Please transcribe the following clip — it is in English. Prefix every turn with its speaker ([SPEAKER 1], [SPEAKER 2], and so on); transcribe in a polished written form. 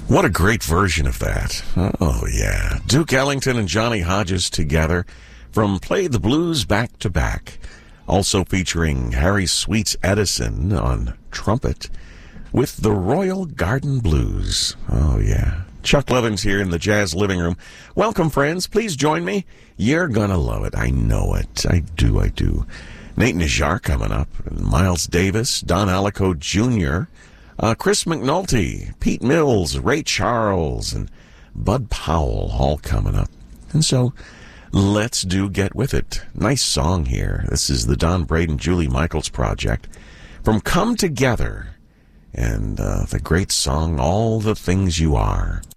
[SPEAKER 1] What a great version of that. Oh, yeah. Duke Ellington and Johnny Hodges together from Play the Blues Back to Back. Also featuring Harry Sweets Edison on trumpet with the Royal Garden Blues. Oh, yeah. Chuck Lovins here in the Jazz Living Room. Welcome, friends. Please join me. You're gonna love it. I know it. I do. Nate Najar coming up. Miles Davis, Don Alico Jr., Chris McNulty, Pete Mills, Ray Charles, and Bud Powell all coming up. And so, let's do Get With It. Nice song here. This is the Don Braden, Julie Michaels project from Come Together, and the great song, All the Things You Are.